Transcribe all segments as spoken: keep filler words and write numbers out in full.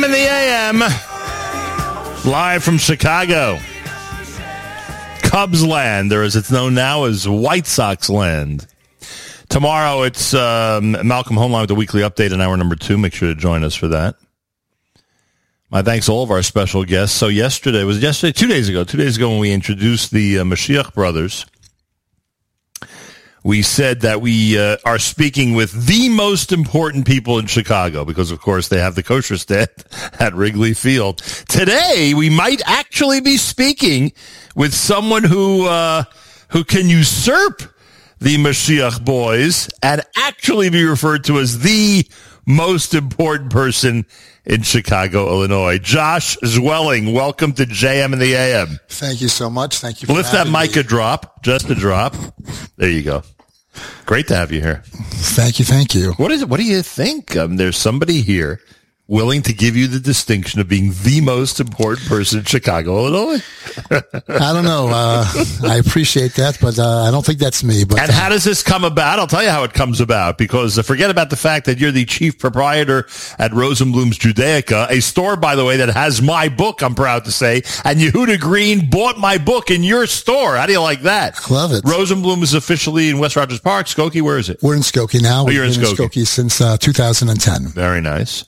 M in the A M, live from Chicago. Cubs land, or as it's known now as White Sox land. Tomorrow it's um, Malcolm Homeline with the weekly update in hour number two. Make sure to join us for that. My thanks to all of our special guests. So yesterday, was yesterday, two days ago, two days ago when we introduced the uh, Mashiach brothers, we said that we uh, are speaking with the most important people in Chicago because, of course, they have the kosher stand at Wrigley Field. Today, we might actually be speaking with someone who uh, who can usurp the Mashiach boys and actually be referred to as the most important person in Chicago, Illinois. Josh Zwelling, welcome to J M in the A M. Thank you so much. Thank you for Lift that mic me. a drop, just a drop. There you go. Great to have you here. Thank you, thank you. What is it? What do you think? Um, there's somebody here willing to give you the distinction of being the most important person in Chicago, Illinois. I don't know. Uh, I appreciate that, but uh, I don't think that's me. But and how does this come about? I'll tell you how it comes about, because uh, forget about the fact that you're the chief proprietor at Rosenblum's Judaica, a store, by the way, that has my book, I'm proud to say, and Yehuda Green bought my book in your store. How do you like that? Love it. Rosenblum is officially in West Rogers Park. Skokie, where is it? We're in Skokie now. Oh, you're in We've been Skokie. in Skokie since uh, two thousand ten. Very nice.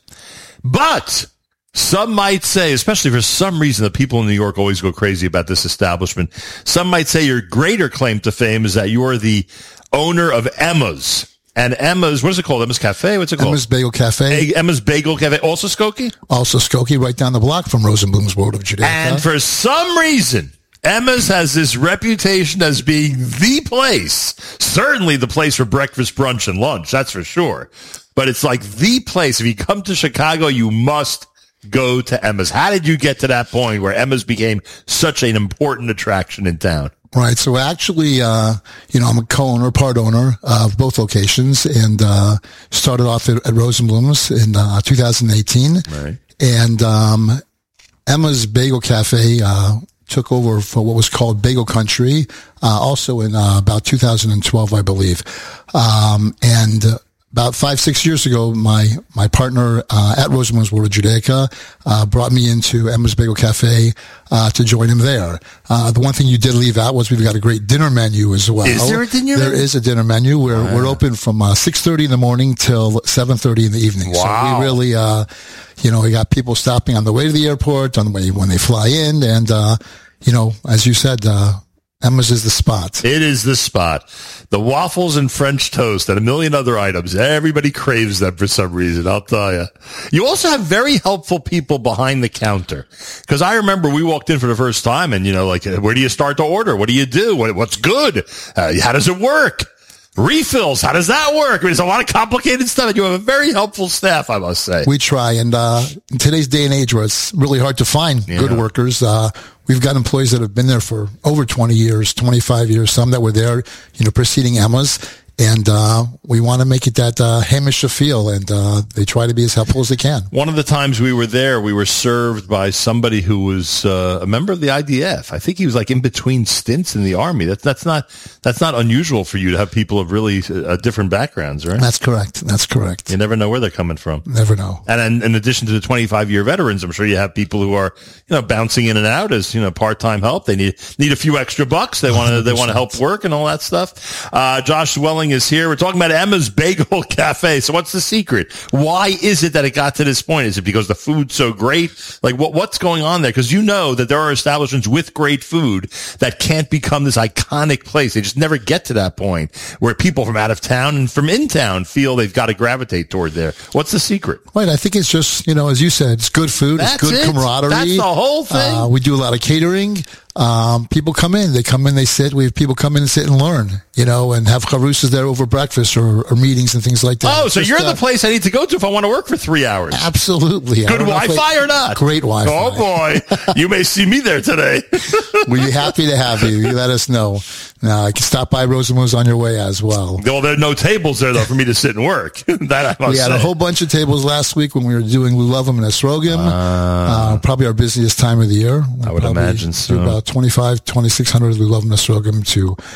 But some might say, especially for some reason, the people in New York always go crazy about this establishment. Some might say your greater claim to fame is that you are the owner of Emma's. And Emma's, what is it called? Emma's Cafe? What's it called? Emma's Bagel Cafe. Emma's Bagel Cafe. Also Skokie? Also Skokie, right down the block from Rosenblum's World of Judaica. And for some reason, Emma's has this reputation as being the place, certainly the place for breakfast, brunch, and lunch, that's for sure. But it's like the place. If you come to Chicago, you must go to Emma's. How did you get to that point where Emma's became such an important attraction in town? Right. So actually, uh, you know, I'm a co-owner, part owner of both locations, and uh, started off at, at Rosenblum's in uh, two thousand eighteen. Right. And um, Emma's Bagel Cafe uh, took over for what was called Bagel Country, uh, also in uh, about two thousand twelve, I believe. Um, and uh, About five, six years ago, my, my partner, uh, at Rosenblum's World of Judaica, uh, brought me into Emma's Bagel Cafe, uh, to join him there. Uh, the one thing you did leave out was we've got a great dinner menu as well. Is there a dinner There menu? is a dinner menu. We're, Wow. we're open from, uh, six thirty in the morning till seven thirty in the evening. Wow. So we really, uh, you know, we got people stopping on the way to the airport, on the way when they fly in. And, uh, you know, as you said, uh, Emma's is the spot. It is the spot. The waffles and French toast and a million other items. Everybody craves them for some reason, I'll tell you. You also have very helpful people behind the counter. Because I remember we walked in for the first time and, you know, like, where do you start to order? What do you do? What, what's good? Uh, how does it work? Refills, how does that work? I mean, there's a lot of complicated stuff, and you have a very helpful staff, I must say. We try, and uh, in today's day and age where it's really hard to find Yeah. good workers, uh, we've got employees that have been there for over twenty years, twenty-five years, some that were there, you know, preceding Emma's. And uh, we want to make it that uh, Hamish feel, and uh, they try to be as helpful as they can. One of the times we were there, we were served by somebody who was uh, a member of the I D F. I think he was like in between stints in the Army. That's that's not that's not unusual for you to have people of really uh, different backgrounds, right? That's correct. That's correct. You never know where they're coming from. Never know. And in, in addition to the twenty-five year veterans, I'm sure you have people who are, you know, bouncing in and out as, you know, part-time help. They need need a few extra bucks. They want to they want to help work and all that stuff. Uh, Josh Zwelling is here. We're talking about Emma's Bagel Cafe. So what's the secret? Why is it that it got to this point? Is it because the food's so great? Like, what what's going on there? Because you know that there are establishments with great food that can't become this iconic place. They just never get to that point where people from out of town and from in town feel they've got to gravitate toward there. What's the secret? Right. I think it's just, you know, as you said, it's good food. That's it's good it. camaraderie. That's the whole thing. Uh, we do a lot of catering. Um, people come in, they come in, they sit. We have people come in and sit and learn, you know, and have charusas there over breakfast or, or meetings and things like that. Oh, so Just, you're uh, the place I need to go to if I want to work for three hours. Absolutely. I Good don't know if Wi-Fi I- or not? Great Wi-Fi. Oh, boy. You may see me there today. We'd be happy to have you. You let us know. Now, I can stop by Rosenblum's on your way as well. Well, there are no tables there, though, for me to sit and work. That I must We had say. a whole bunch of tables last week when we were doing Lulovim and Esrogim. Uh, probably our busiest time of the year. I would Probably imagine so. do about twenty-five, twenty-six hundred Lulovim and Esrogim to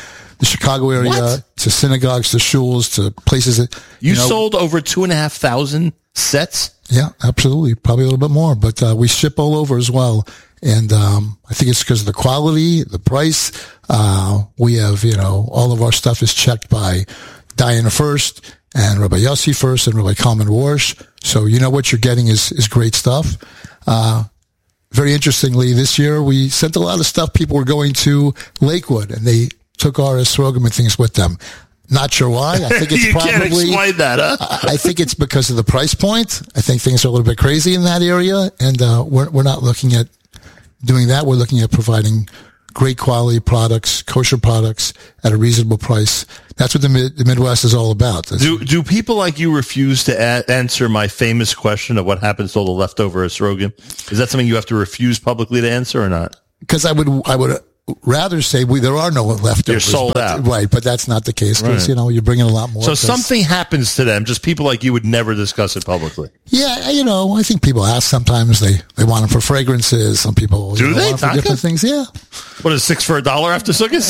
the Chicago area, What? to synagogues, to shuls, to places that You, you know, sold over two and a half thousand sets? Yeah, absolutely. Probably a little bit more, but uh, we ship all over as well. And um, I think it's because of the quality, the price. Uh, we have, you know, all of our stuff is checked by Diana first and Rabbi Yossi first and Rabbi Kalman Warsh. So you know what you're getting is, is great stuff. Uh, very interestingly, this year we sent a lot of stuff. People were going to Lakewood and they took our Esrogim and things with them. Not sure why. I think it's you probably, can't explain that, huh? I I think it's because of the price point. I think things are a little bit crazy in that area, and uh, we're we're not looking at doing that. We're looking at providing great quality products, kosher products at a reasonable price. That's what the, mid, the Midwest is all about. That's, Do do people like you refuse to a- answer my famous question of what happens to all the leftover esrogim? Is that something you have to refuse publicly to answer or not? because I would I would rather say we there are no leftovers. You're sold but, out. Right, but that's not the case because, Right. you know, you're bringing a lot more. So 'cause- something happens to them, just people like you would never discuss it publicly. Yeah, you know, I think people ask sometimes. They, they want them for fragrances. Some people Do you know, they? want them for different Taka? things. Yeah. What is six for a dollar after Sukkot?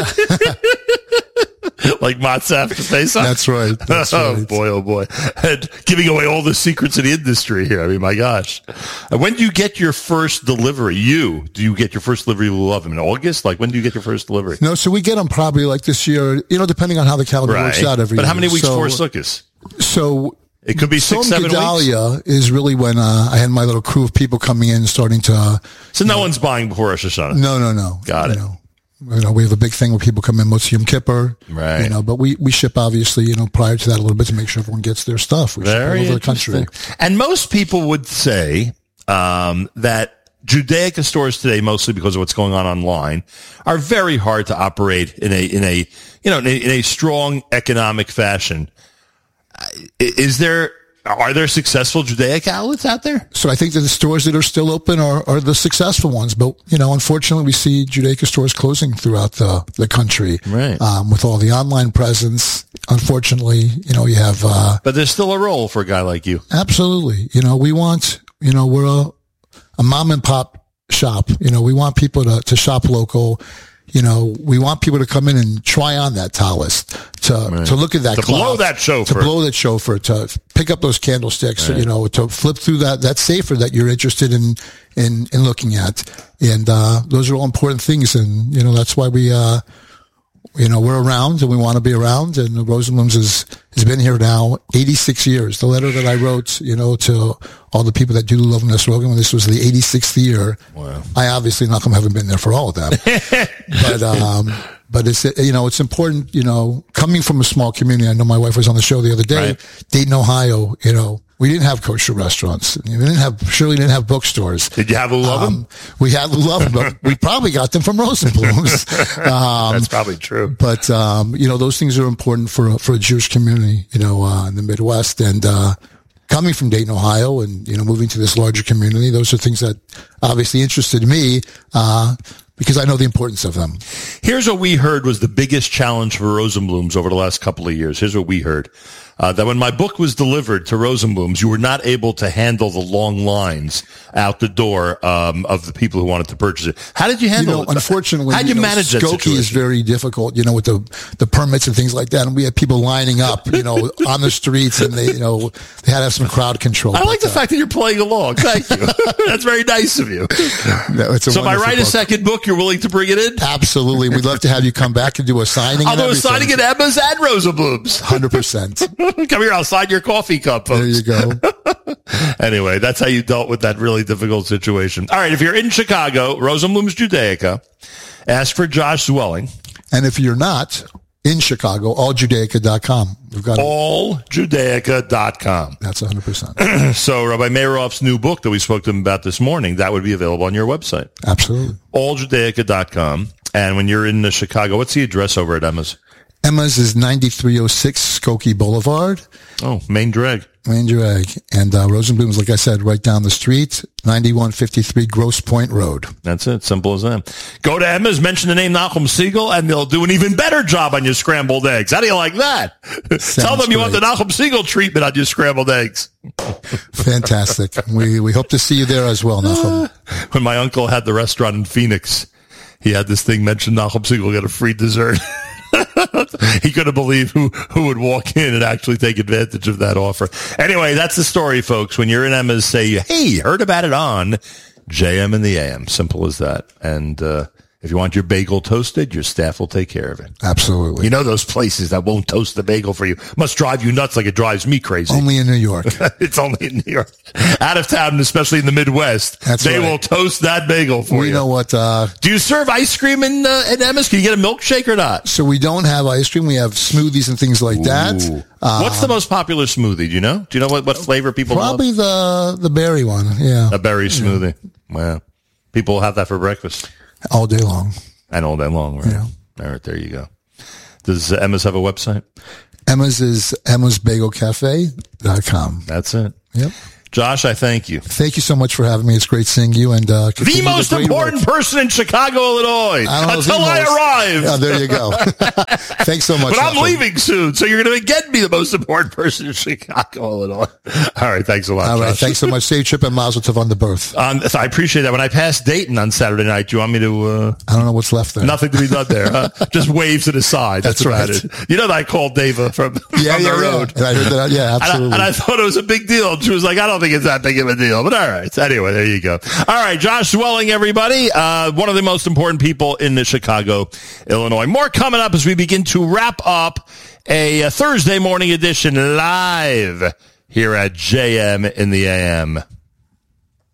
Like matzah after Pesach? That's right. That's oh right. boy, oh boy. And giving away all the secrets of the industry here. I mean, my gosh. And when do you get your first delivery? You, do you get your first delivery of Lulav in August? Like, when do you get your first delivery? No, so we get them probably like this year, you know, depending on how the calendar works out every But year. how many weeks so, before Sukkot? So It could be six, Tzom seven weeks. Gedalia is really when uh, I had my little crew of people coming in, starting to. Uh, So no one's buying before Rosh Hashanah. no, no, no. Got you it. Know, you know, we have a big thing where people come in Motzi Yom Kippur, Right. You know, but we, we ship obviously, you know, prior to that a little bit to make sure everyone gets their stuff. We ship all Very over the country. interesting. And most people would say um, that Judaica stores today, mostly because of what's going on online, are very hard to operate in a in a you know in a, in a strong economic fashion. I- Is there are there successful Judaica outlets out there? So I think that the stores that are still open are, are the successful ones. But, you know, unfortunately, we see Judaica stores closing throughout the, the country. Right. Um, with all the online presence. Unfortunately, you know, you have, uh, But there's still a role for a guy like you. absolutely, you know, we want, you know, we're a, a mom and pop shop. You know, we want people to, to shop local. You know, we want people to come in and try on that talis, to Right. to look at that To cloth, blow that to shofar. blow that chauffeur, to pick up those candlesticks, Right. you know, to flip through that that safer that you're interested in in in looking at, and uh, those are all important things, and you know that's why we. Uh, You know, we're around and we want to be around, and Rosenblum's has, has been here now eighty-six years. The letter that I wrote, you know, to all the people that do love Nesrogan, when this was the eighty-sixth year. Wow. I obviously, Malcolm, haven't been there for all of them. but, um, but it's, you know, it's important, you know, coming from a small community. I know my wife was on the show the other day, Right. Dayton, Ohio, you know, we didn't have kosher restaurants. We didn't have, surely didn't have bookstores. Did you have Lulav? Um, we had Lulav, but we probably got them from Rosenblum's. Um, That's probably true. but, um, you know, those things are important for, a- for a Jewish community, you know, uh, in the Midwest. And, uh, coming from Dayton, Ohio and, you know, moving to this larger community, those are things that obviously interested me, uh, because I know the importance of them. Here's what we heard was the biggest challenge for Rosenblum's over the last couple of years. Here's what we heard. Uh, that when my book was delivered to Rosenblum's, you were not able to handle the long lines out the door um, of the people who wanted to purchase it. How did you You handle know, it? unfortunately, how did you, know, manage that Skokie situation? is very difficult, you know, with the, the permits and things like that. And we had people lining up, you know, on the streets, and they, you know, they had to have some crowd control. I like But, the fact that you're playing along. Thank you. That's very nice of you. no, it's a So if I wonderful write a book. second book, you're willing to bring it in? Absolutely. We'd love to have you come back and do a signing. I'll and do a everything. signing at Emma's and Rosenblum's. one hundred percent. Come here, I'll sign your coffee cup, folks. There you go. Anyway, that's how you dealt with that really difficult situation. All right, if you're in Chicago, Rosenblum's Judaica, ask for Josh Zwelling. And if you're not in Chicago, all judaica dot com. We've got it. all judaica dot com. That's one hundred percent. So Rabbi Meirov's new book that we spoke to him about this morning, that would be available on your website, Absolutely. all judaica dot com. And when you're in uh, Chicago, what's the address over at Emma's? Emma's is ninety-three oh six Skokie Boulevard, Oh, main drag. Main Drag. And uh, Rosenblum's, like I said, right down the street, ninety-one fifty-three Grosse Point Road. That's it. Simple as that. Go to Emma's, mention the name Nachum Siegel, and they'll do an even better job on your scrambled eggs. How do you like that? Tell them you want the great. Nachum Siegel treatment on your scrambled eggs. Fantastic. we we hope to see you there as well, Nachum. When my uncle had the restaurant in Phoenix, he had this thing mentioned Nachum Siegel got a free dessert. He couldn't believe who, who would walk in and actually take advantage of that offer. Anyway, that's the story, folks. When you're in Emma's, say, hey, heard about it on J M in the A M. Simple as that. And uh, if you want your bagel toasted, your staff will take care of it. Absolutely. You know those places that won't toast the bagel for you must drive you nuts like it drives me crazy. Only in New York. It's only in New York. Out of town, and especially in the Midwest, That's they right. will toast that bagel for we you. You know what? Uh, Do you serve ice cream in, uh, in Emma's? Can you get a milkshake or not? so we don't have ice cream. We have smoothies and things like that. Uh, What's the most popular smoothie? Do you know? Do you know what, what flavor people Probably love? the the berry one. Yeah. A berry smoothie. Yeah. Wow. People have that for breakfast. All day long. And all day long, right? Yeah. All right, there you go. Does uh, Emma's have a website? Emma's is emma's bagel cafe dot com. That's it. Yep. Josh, I thank you. Thank you so much for having me. It's great seeing you. And uh, the most important work. person in Chicago, Illinois, I until I arrive. Yeah, there you go. Thanks so much. But I'm Malcolm. leaving soon, so you're going to get me the most important person in Chicago, Illinois. All right, thanks a lot. All right, Josh. thanks so much. Safe trip and mazel tov on the birth. Um, I appreciate that. When I pass Dayton on Saturday night, do you want me to? Uh, I don't know what's left there. Nothing to be done there. Huh? Just wave to the side. That's, That's about right. it. You know that I called Dava from, yeah, from yeah, the yeah. road. And I heard that. Yeah, absolutely. And I, and I thought it was a big deal. And she was like, I don't think it's that big of a deal. But all right. Anyway, there you go. All right. Josh Zwelling, everybody. Uh, one of the most important people in Chicago, Illinois. More coming up as we begin to wrap up a, a Thursday morning edition live here at J M in the A M.